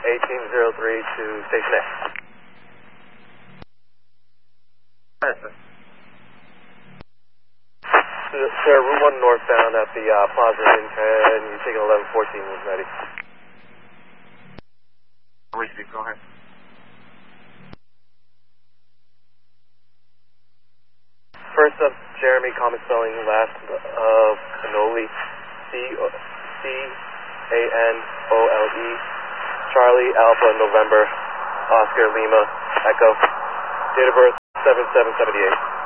1803 to Station A. Sir, Route 1 northbound at the Plaza Inn, and you're taking 1114 when ready. Go ahead. First up, Jeremy, common spelling, last of Canole, C-A-N-O-L-E, Charlie, Alpha, November, Oscar, Lima, Echo, date of birth 7778.